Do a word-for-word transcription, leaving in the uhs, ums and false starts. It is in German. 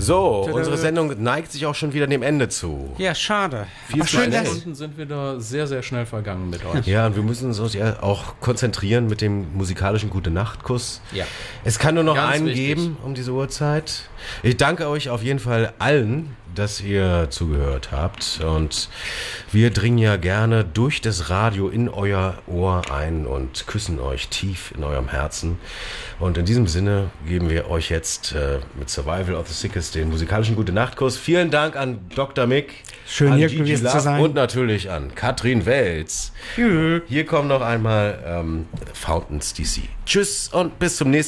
So, unsere Sendung neigt sich auch schon wieder dem Ende zu. Ja, schade. Viel Aber zu schön, schnell. dass- Stunden sind wieder sehr, sehr schnell vergangen mit euch. Ja, und wir müssen uns ja auch konzentrieren mit dem musikalischen Gute-Nacht-Kuss. Ja. Es kann nur noch Ganz einen wichtig. geben um diese Uhrzeit. Ich danke euch auf jeden Fall allen, dass ihr zugehört habt. Und wir dringen ja gerne durch das Radio in euer Ohr ein und küssen euch tief in eurem Herzen. Und in diesem Sinne geben wir euch jetzt äh, mit Survival of the Sickest den musikalischen Gute-Nacht-Kuss. Vielen Dank an Doktor Mick. Schön, an hier Gigi gewesen Love zu sein. Und natürlich an Katrin Welz. Hier kommen noch einmal ähm, Fountains D C. Tschüss und bis zum nächsten Mal.